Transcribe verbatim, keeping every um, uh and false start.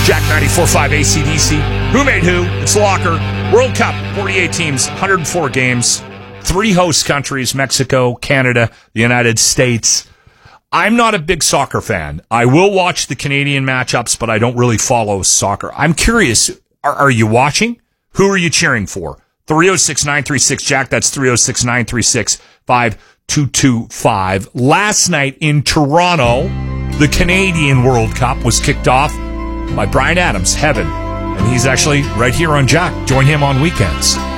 Jack ninety-four point five A C D C. Who made who? It's Locker. World Cup, forty-eight teams, one hundred four games, three host countries, Mexico, Canada, the United States. I'm not a big soccer fan. I will watch the Canadian matchups, but I don't really follow soccer. I'm curious, are, are you watching? Who are you cheering for? three oh six, nine three six, Jack. That's three oh six, nine three six, five two two five. Last night in Toronto, the Canadian World Cup was kicked off by Brian Adams, Heaven. And he's actually right here on Jack. Join him on weekends.